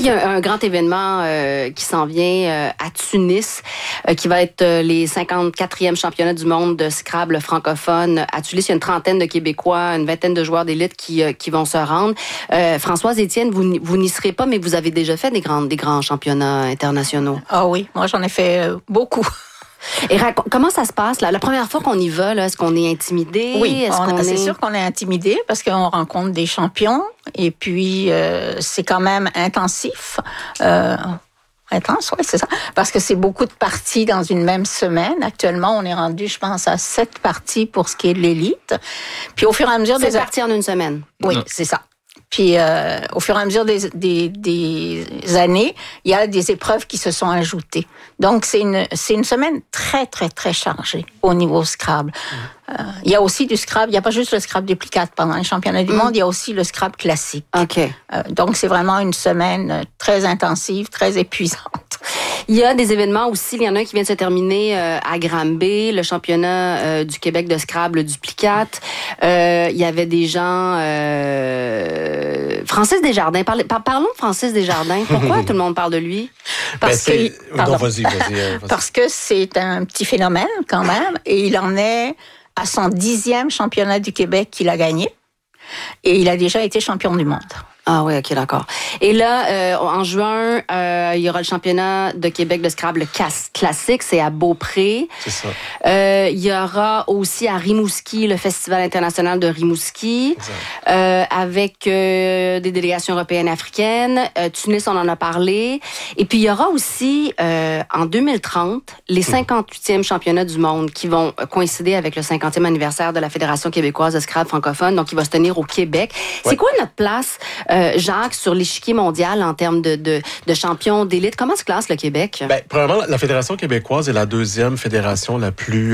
il y a un grand événement qui s'en vient à Tunis, qui va être les 54e championnats du monde de Scrabble francophone. À Tunis, il y a une trentaine de Québécois, une vingtaine de joueurs d'élite qui vont se rendre. Françoise Étienne, vous n'y serez pas, mais vous avez déjà fait des grands championnats internationaux. Ah oui, moi j'en ai fait beaucoup. Et comment ça se passe là? La première fois qu'on y va, là, est-ce qu'on est intimidé? Oui, c'est sûr qu'on est intimidé parce qu'on rencontre des champions et puis c'est quand même intensif. Intense, oui, c'est ça. Parce que c'est beaucoup de parties dans une même semaine. Actuellement, on est rendu, je pense, à 7 parties pour ce qui est de l'élite. Puis au fur et à mesure des parties en une semaine. Oui, c'est ça. Puis au fur et à mesure des années, il y a des épreuves qui se sont ajoutées. Donc c'est une semaine très très très chargée au niveau Scrabble. Il y a aussi du Scrabble, il n'y a pas juste le Scrabble duplicate pendant les championnats du monde, il y a aussi le Scrabble classique. Okay. Donc c'est vraiment une semaine très intensive, très épuisante. Il y a des événements aussi, il y en a un qui vient de se terminer à Granby, le championnat du Québec de Scrabble duplicate. Il y avait des gens... Francis Desjardins, parlons de Francis Desjardins. Pourquoi tout le monde parle de lui? Parce que c'est un petit phénomène quand même, et il en est à son 10e championnat du Québec qu'il a gagné, et il a déjà été champion du monde. Ah oui, OK, d'accord. Et là, en juin, il y aura le championnat de Québec de Scrabble classique, c'est à Beaupré. C'est ça. Il y aura aussi à Rimouski le Festival international de Rimouski, avec des délégations européennes et africaines. Tunis, on en a parlé. Et puis, il y aura aussi, en 2030, les 58e championnats du monde qui vont coïncider avec le 50e anniversaire de la Fédération québécoise de Scrabble francophone, donc qui va se tenir au Québec. Ouais. C'est quoi notre place, Jacques, sur l'échiquier mondial en termes de champions d'élite? Comment se classe le Québec? Premièrement, la Fédération québécoise est la deuxième fédération la plus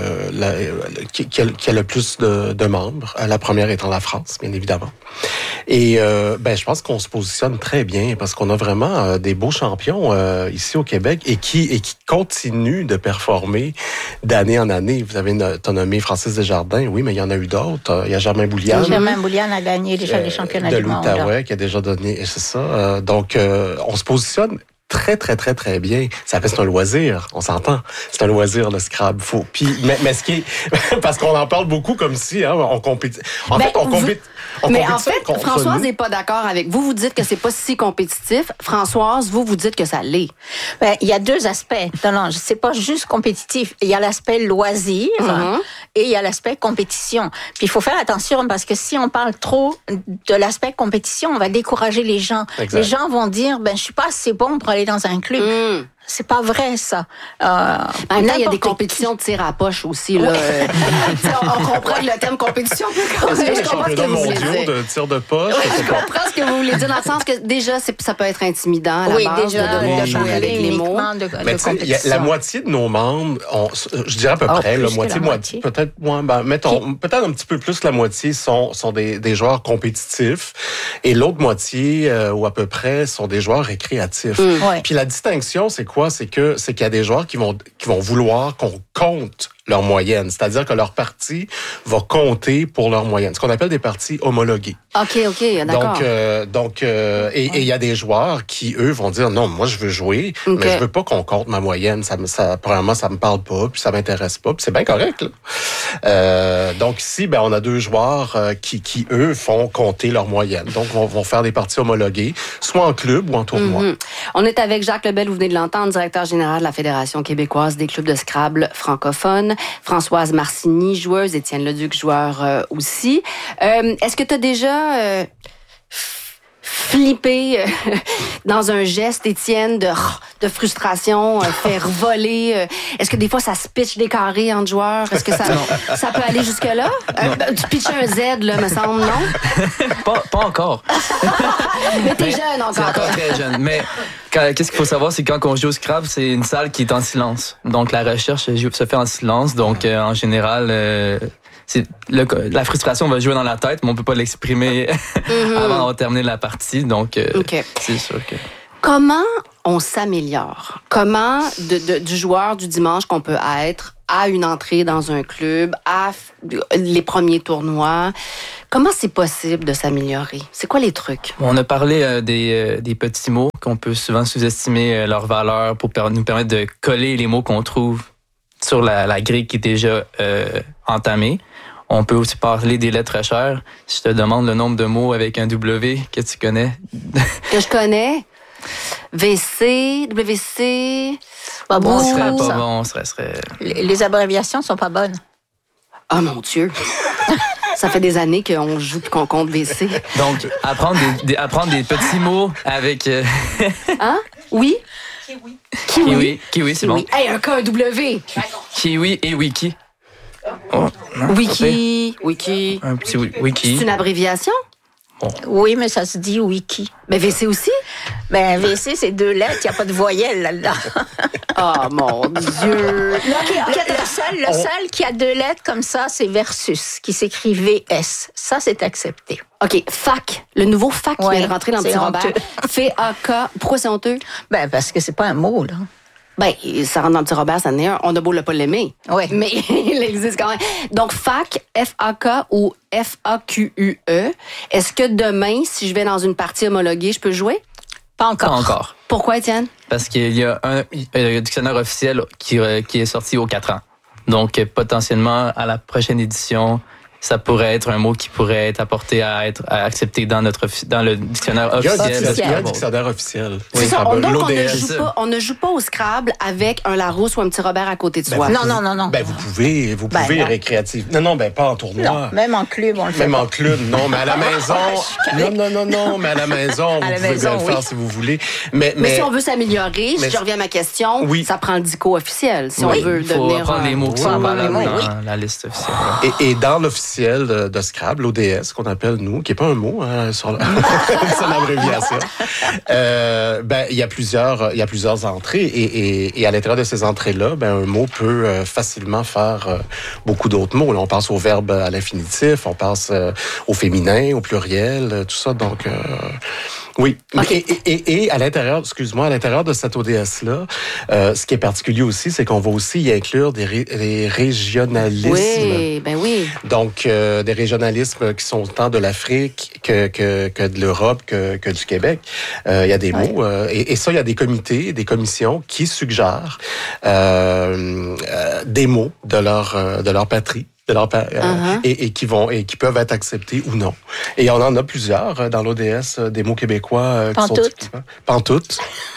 qui a le plus de membres. La première étant la France, bien évidemment. Et je pense qu'on se positionne très bien parce qu'on a vraiment des beaux champions ici au Québec et qui continuent de performer d'année en année. Vous avez nommé Francis Desjardins, oui, mais il y en a eu d'autres. Il y a Germain Bouliane. Germain Bouliane a gagné déjà les championnats du monde. De l'Outaouais, qui a déjà donné, c'est ça. Donc, on se positionne très, très, très, très bien. Ça fait, c'est un loisir, on s'entend. C'est un loisir, le Scrabble. Mais ce qui est... parce qu'on en parle beaucoup comme si, on compétit. En fait, Françoise n'est pas d'accord avec vous. Vous dites que c'est pas si compétitif. Françoise, vous dites que ça l'est. Il y a deux aspects. Non, c'est pas juste compétitif. Il y a l'aspect loisir et il y a l'aspect compétition. Puis il faut faire attention parce que si on parle trop de l'aspect compétition, on va décourager les gens. Exact. Les gens vont dire, je suis pas assez bon pour aller dans un club. C'est pas vrai, ça. En même temps, il y a des compétitions de tir à poche aussi. Là. On comprend que le thème compétition peut causer. Je comprends ce que vous voulez dire. De tir de poche. Je comprends ce que vous voulez dire dans le sens que déjà, ça peut être intimidant à la base déjà, de devoir jouer avec les mots. La moitié de nos membres, je dirais à peu près, moitié, peut-être moins, peut-être un petit peu plus la moitié sont des joueurs compétitifs et l'autre moitié, ou à peu près, sont des joueurs récréatifs. Puis la distinction, c'est quoi? C'est qu'il y a des joueurs qui vont vouloir qu'on compte leur moyenne. C'est-à-dire que leur partie va compter pour leur moyenne. Ce qu'on appelle des parties homologuées. OK, d'accord. Donc, il y a des joueurs qui, eux, vont dire, non, moi, je veux jouer, mais je veux pas qu'on compte ma moyenne. Premièrement, ça me parle pas, puis ça m'intéresse pas, puis c'est bien correct, là. Donc, ici, on a deux joueurs qui, eux, font compter leur moyenne. Donc, vont faire des parties homologuées, soit en club ou en tournoi. On est avec Jacques Lebel, vous venez de l'entendre, directeur général de la Fédération québécoise des clubs de Scrabble francophones. Françoise Marcini, joueuse, Étienne Leduc, joueur aussi. Est-ce que tu as déjà flippé dans un geste, Étienne, de frustration, faire voler? Est-ce que des fois, ça se pitche des carrés entre joueurs? Est-ce que ça peut aller jusque-là? Tu pitches un Z, là, me semble, non? Pas encore. Mais t'es jeune encore. C'est encore très jeune. Mais qu'est-ce qu'il faut savoir, c'est que quand on joue au Scrabble, c'est une salle qui est en silence. Donc, la recherche se fait en silence. Donc, en général... la frustration va jouer dans la tête, mais on peut pas l'exprimer avant de terminer la partie. Donc, c'est sûr que... Comment on s'améliore? Comment du joueur du dimanche qu'on peut être à une entrée dans un club, à les premiers tournois. Comment c'est possible de s'améliorer? C'est quoi les trucs? On a parlé des petits mots qu'on peut souvent sous-estimer leur valeur pour nous permettre de coller les mots qu'on trouve sur la grille qui est déjà entamée. On peut aussi parler des lettres chères. Si je te demande le nombre de mots avec un W que tu connais. Que je connais? WC. Pas bon, Ce serait pas bon. Les abréviations sont pas bonnes. Oh mon Dieu! Ça fait des années qu'on joue et qu'on compte WC. Donc, apprendre des petits mots avec... Hein? Oui? Kiwi, c'est bon. Hey, un K, un W. Kiwi et wiki. Oh, non, Wiki. un petit wiki. C'est une abréviation? Oui, mais ça se dit wiki. Mais WC aussi? Ben, WC, c'est 2 lettres, il n'y a pas de voyelle là-dedans. Oh mon Dieu! Le seul qui a 2 lettres comme ça, c'est versus, qui s'écrit VS. Ça, c'est accepté. OK, fac. Le nouveau fac qui vient de rentrer dans le petit Robert. honteux. F-A-K. Pourquoi c'est honteux? Ben, parce que c'est pas un mot, là. Ben, ça rentre dans le petit Robert, ça en est un. On a beau le pas l'aimer. Oui. Mais il existe quand même. Donc, fac, F-A-K ou F-A-Q-U-E. Est-ce que demain, si je vais dans une partie homologuée, je peux jouer? Pas encore. Pas encore. Pourquoi, Étienne? Parce qu'il y a un dictionnaire officiel qui est sorti aux 4 ans. Donc, potentiellement, à la prochaine édition, ça pourrait être un mot qui pourrait être apporté à être accepté dans le dictionnaire officiel. Il y a un dictionnaire officiel. C'est ça. Donc, l'ODS. on ne joue pas au Scrabble avec un Larousse ou un petit Robert à côté de soi. Non. Ben, vous pouvez récréatif. Non, pas en tournoi. Non, même en club, on le fait. Même en club, non, mais à la maison. Non, mais à la maison, vous pouvez bien le faire si vous voulez. Mais si on veut s'améliorer, je reviens à ma question, ça prend le dico officiel. Si on veut devenir... Il faut apprendre les mots qui sont valables dans la liste officielle. Et dans l'officiel de Scrabble, l'ODS, qu'on appelle nous, qui n'est pas un mot sur l'abréviation, il y a plusieurs entrées et à l'intérieur de ces entrées-là, un mot peut facilement faire beaucoup d'autres mots. Là, on pense au verbe à l'infinitif, on pense au féminin, au pluriel, tout ça. Donc, oui. Okay. Et à l'intérieur, à l'intérieur de cette ODS-là, ce qui est particulier aussi, c'est qu'on va aussi y inclure des régionalismes. Oui, ben oui. Donc, des régionalismes qui sont tant de l'Afrique que de l'Europe, que du Québec. Il y a des mots. Et ça, il y a des comités, des commissions qui suggèrent des mots de leur patrie. Et qui peuvent être acceptés ou non. Et on en a plusieurs dans l'ODS, des mots québécois qui sont typiquement. Pantoute.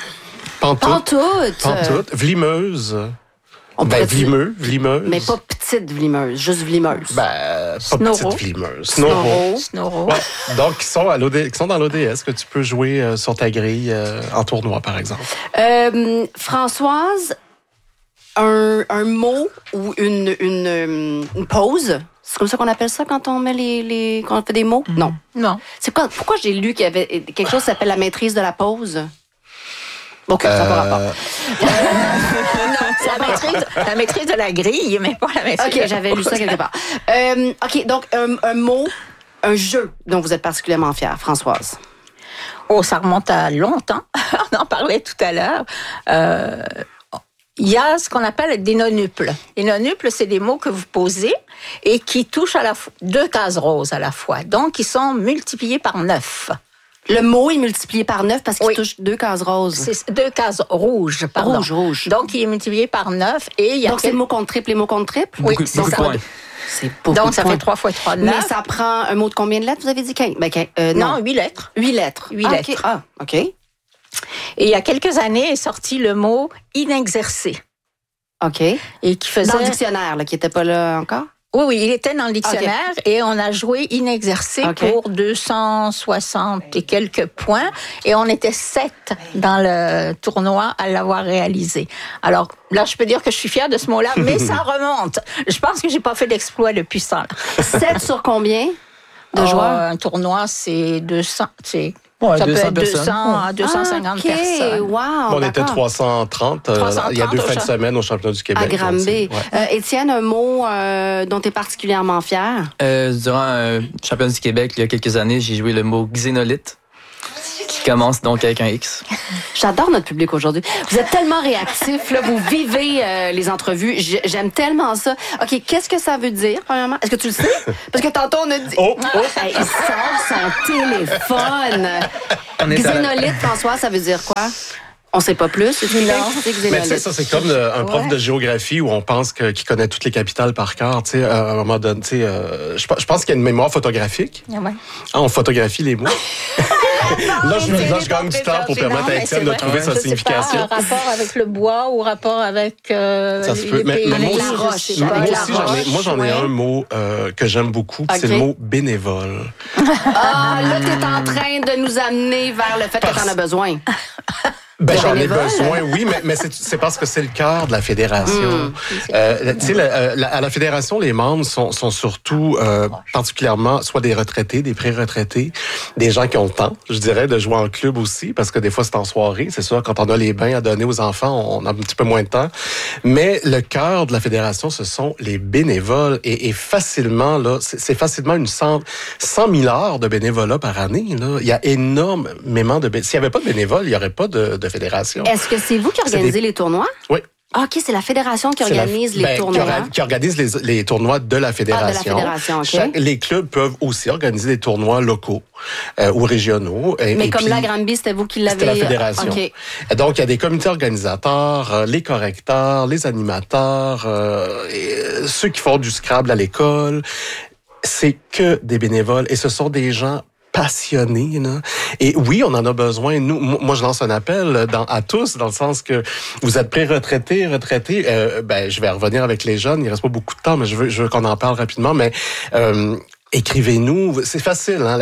Vlimeuse. Vlimeuse. Mais pas petite vlimeuse, juste vlimeuse. Pas petite vlimeuse. Snoro. Ouais. Donc, qui sont dans l'ODS, que tu peux jouer sur ta grille en tournoi, par exemple. Françoise, un mot ou une pause, c'est comme ça qu'on appelle ça quand on met quand on fait des mots? Non. C'est quoi? Pourquoi j'ai lu qu'il y avait quelque chose qui s'appelle la maîtrise de la pause? OK, ça va rapport. C'est la maîtrise de la grille, mais pas la maîtrise. OK, j'avais lu ça quelque part. OK, donc un mot, un jeu dont vous êtes particulièrement fière, Françoise. Oh, ça remonte à longtemps. On en parlait tout à l'heure. Il y a ce qu'on appelle des nonuples. Les nonuples, c'est des mots que vous posez et qui touchent 2 cases roses à la fois. Donc, ils sont multipliés par 9. Le mot est multiplié par 9 parce qu'il touche 2 cases roses. C'est 2 cases rouges, pardon. Rouge. Donc, il est multiplié par 9 et il y a... Donc, c'est le mot contre triple et mot contre triple? Oui, c'est ça. C'est beaucoup donc, de ça points. fait 3 fois 3, 9. Mais ça prend un mot de combien de lettres, vous avez dit? 15? Non, 8 lettres. 8 lettres. 8 lettres. Okay. Ah, OK. Et il y a quelques années est sorti le mot inexercé. OK. Et qui faisait... Dans le dictionnaire, là, qui n'était pas là encore? Oui, il était dans le dictionnaire et on a joué inexercé pour 260 et quelques points et on était 7 dans le tournoi à l'avoir réalisé. Alors là, je peux dire que je suis fière de ce mot-là, mais ça remonte. Je pense que j'ai pas fait d'exploit depuis ça. 7 sur combien de joueurs? Un tournoi, c'est 200, ça 200 peut être 200 à 250 personnes. Wow, on était 330, il y a 2 fins de semaine au championnat du Québec. À Granby. Étienne, un mot dont tu es particulièrement fier? Durant un championnat du Québec, il y a quelques années, j'ai joué le mot xénolithe. commence donc avec un X. J'adore notre public aujourd'hui. Vous êtes tellement réactifs, là, vous vivez les entrevues. J'aime tellement ça. OK, qu'est-ce que ça veut dire, premièrement? Est-ce que tu le sais? Parce que tantôt, on a dit... Hey, il sort son téléphone. Xénolite, François, ça veut dire quoi? On sait pas plus. C'est une mais tu sais, ça, c'est comme un prof de géographie où on pense qu'il connaît toutes les capitales par cœur. Tu sais, à un moment donné, tu sais, je pense qu'il y a une mémoire photographique. Ouais. On photographie les mots. Là, je gagne du temps pour permettre à Étienne de trouver sa signification. Pas, rapport avec le bois ou rapport avec ça se peut. Mais moi, j'en ai un mot que j'aime beaucoup, c'est le mot bénévole. Ah, là, t'es en train de nous amener vers le fait que t'en as besoin. Ben, j'en ai besoin, oui, mais c'est parce que c'est le cœur de la fédération. Tu sais, à la fédération, les membres sont surtout particulièrement soit des retraités, des pré-retraités, des gens qui ont le temps, je dirais, de jouer en club aussi, parce que des fois c'est en soirée, c'est sûr, quand on a les bains à donner aux enfants, on a un petit peu moins de temps. Mais le cœur de la fédération, ce sont les bénévoles et facilement là, c'est facilement 100 000 heures de bénévolat par année. Là, il y a énormément de s'il y avait pas de bénévoles, il y aurait pas de fédération. Est-ce que c'est vous qui organisez les tournois? Oui. Ah, OK, c'est la fédération qui organise les tournois. Qui organise les tournois de la fédération. Ah, de la fédération, OK. Les clubs peuvent aussi organiser des tournois locaux ou régionaux. Mais comme la Granby, c'était vous qui l'avez... C'était la fédération. Okay. Donc, il y a des comités organisateurs, les correcteurs, les animateurs, ceux qui font du Scrabble à l'école. C'est que des bénévoles et ce sont des gens passionnés, là. Et oui, on en a besoin. Nous, moi, je lance un appel à tous, dans le sens que vous êtes retraités. Je vais revenir avec les jeunes. Il reste pas beaucoup de temps, mais je veux qu'on en parle rapidement. Mais écrivez-nous, c'est facile, hein,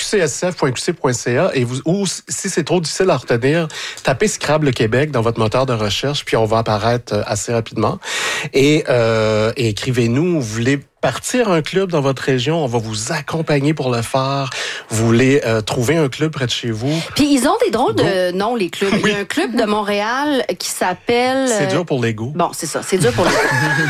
fqcsf.qc.ca et ou si c'est trop difficile à retenir, tapez Scrabble Québec dans votre moteur de recherche, puis on va apparaître assez rapidement. Et écrivez-nous, vous voulez partir un club dans votre région, on va vous accompagner pour le faire. Vous voulez trouver un club près de chez vous. Puis ils ont des drôles de noms, les clubs. Oui. Il y a un club de Montréal qui s'appelle... C'est dur pour les go. Bon, c'est ça, c'est dur pour les go.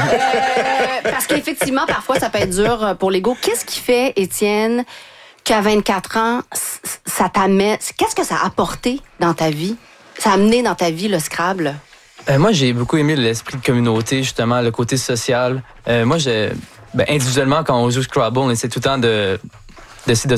Parce qu'effectivement, parfois, ça peut être dur pour les go. Qu'est-ce qui fait, Étienne, qu'à 24 ans, ça t'amène... Qu'est-ce que ça a apporté dans ta vie? Ça a amené dans ta vie le Scrabble? Moi, j'ai beaucoup aimé l'esprit de communauté, justement, le côté social. Moi, individuellement, quand on joue Scrabble, on essaie tout le temps d'essayer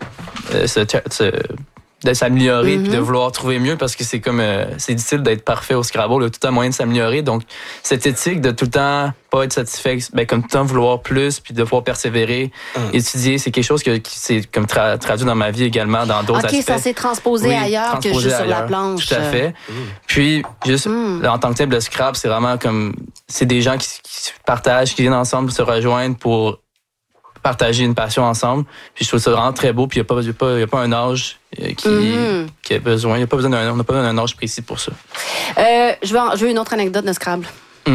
de s'améliorer puis de vouloir trouver mieux parce que c'est comme c'est difficile d'être parfait au Scrabble, il y a tout le temps moyen de s'améliorer. Donc cette éthique de tout le temps pas être satisfait, comme tout le temps vouloir plus puis de pouvoir persévérer, étudier, c'est quelque chose qui s'est comme traduit dans ma vie également dans d'autres aspects. OK, ça s'est transposé ailleurs que juste sur la planche. Tout à fait. Puis juste en tant que tel, le Scrabble, c'est vraiment comme c'est des gens qui se partagent, qui viennent ensemble se rejoindre pour partager une passion ensemble. Puis je trouve ça vraiment très beau. Puis il y a pas un âge qui a besoin. On n'a pas besoin d'un âge précis pour ça. Je veux une autre anecdote de Scrabble.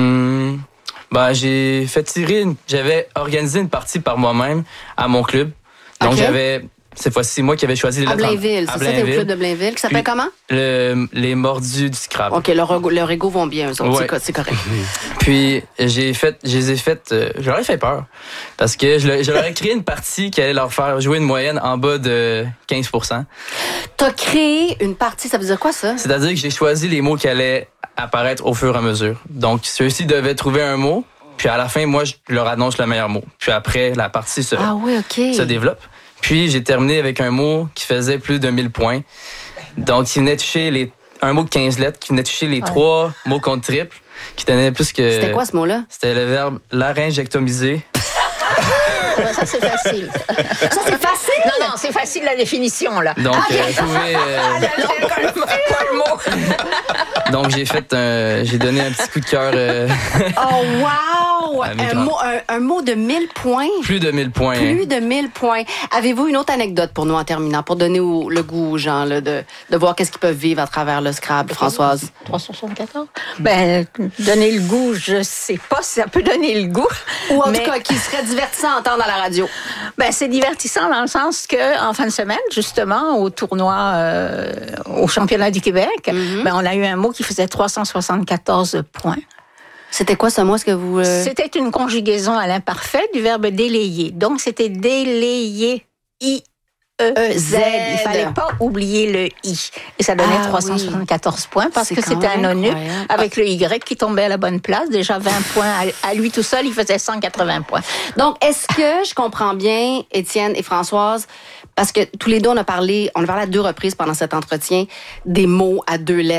J'avais organisé une partie par moi-même à mon club. Donc cette fois-ci, c'est moi qui avais choisi les lettres. À Blainville, c'est ça, t'es au club de Blainville. Qui s'appelle comment? Les Mordus du Scrabble. OK, leur ego vont bien, eux autres, c'est correct. Puis, je leur ai fait peur. Parce que je leur ai créé une partie qui allait leur faire jouer une moyenne en bas de 15%. T'as créé une partie, ça veut dire quoi, ça? C'est-à-dire que j'ai choisi les mots qui allaient apparaître au fur et à mesure. Donc, ceux-ci devaient trouver un mot. Puis, à la fin, moi, je leur annonce le meilleur mot. Puis après, la partie se développe. Puis, j'ai terminé avec un mot qui faisait plus de 1000 points. Donc, il venait toucher un mot de 15 lettres, qui venait toucher les 3 mots contre triple, qui donnait plus que... C'était quoi, ce mot-là? C'était le verbe laryngectomiser. Ça, c'est facile. Ça, c'est facile? Non, c'est facile la définition, là. Donc, pas le mot. Donc, j'ai donné un petit coup de cœur. Oh, wow! Un mot de 1000 points? Plus de 1000 points. Plus de 1000 points. Avez-vous une autre anecdote pour nous en terminant, pour donner le goût aux gens là, de voir qu'est-ce qu'ils peuvent vivre à travers le Scrabble, Françoise? 374? Donner le goût, je sais pas si ça peut donner le goût. Ou en tout cas, qui serait divertissant à entendre à la radio. C'est divertissant dans le sens que en fin de semaine, justement, au tournoi, au championnat du Québec, on a eu un mot qui faisait 374 points. C'était quoi ce mot? Est-ce que vous... C'était une conjugaison à l'imparfait du verbe délayer. Donc, c'était délayer. E-Z. Il fallait pas oublier le I. Et ça donnait 374 points parce que c'était un ONU avec le Y qui tombait à la bonne place. Déjà 20 points à lui tout seul, il faisait 180 points. Donc, est-ce que je comprends bien, Étienne et Françoise, parce que tous les deux, on a parlé à 2 reprises pendant cet entretien des mots à 2 lettres.